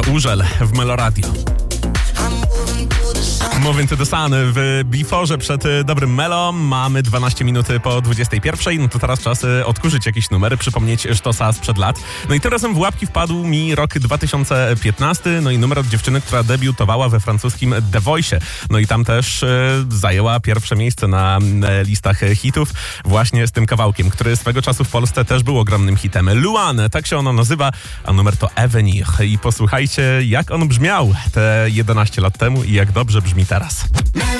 To Urzel w Meloradio. Moving to the Sun w Beforze przed dobrym Melo. Mamy 12 minut po 21. No to teraz czas odkurzyć jakieś numery, przypomnieć sztosa sprzed lat. No i tym razem w łapki wpadł mi rok 2015. No i numer od dziewczyny, która debiutowała we francuskim The Voice. No i tam też zajęła pierwsze miejsce na listach hitów właśnie z tym kawałkiem, który swego czasu w Polsce też był ogromnym hitem. Luan, tak się ono nazywa, a numer to Avenir. I posłuchajcie, jak on brzmiał te 11 lat temu i jak dobrze brzmi teraz.